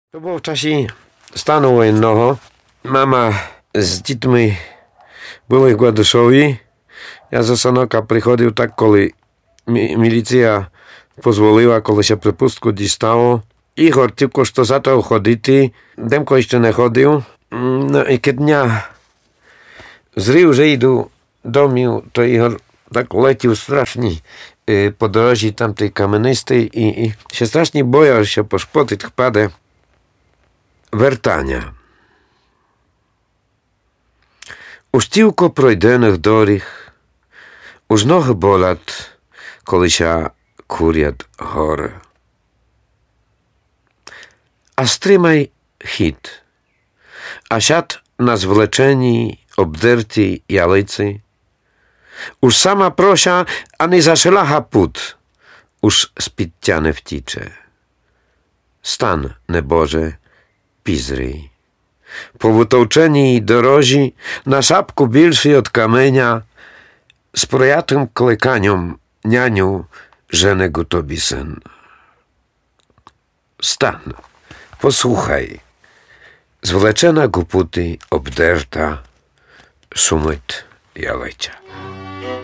To było w czasie stanu wojennego. Mama z dzітьми були в Гладишові. Я за Санока приходив так, коли міліція дозволила, коли ще припустку дістало. Ігор тільки що зато ходити. Демко ще не ходив. Ну і кидня зрив, вже йду домів, то Ігор так летів страшні по дорожі там той каменистий і ще страшні бояв, що пошпотить впаде. Вертання. У стівко пройдених доріг, уж ноги болять, коли ся курять гори. А стримай хід, а сяд на звлеченій, обдертій ялиці, уж сама прося, а не зашелага пут, уж з-під не втіче. Стан, небоже, пізрій. По витовченій дорожі, на шапку більший от каменя, з проятим кликанням няню жене тобі син. Стан, послухай, звлечена гупути обдерта, шумить ялиця.